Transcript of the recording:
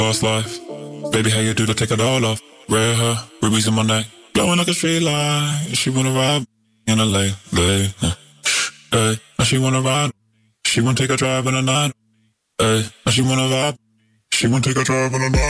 Past life. Baby, how you do to take it all off? Red hair, rubies in my neck, blowing like a straight line. She wanna ride in a lay. Hey, now she wanna ride. She wanna take a drive in the night. Hey, now she wanna vibe. She wanna take a drive in the night.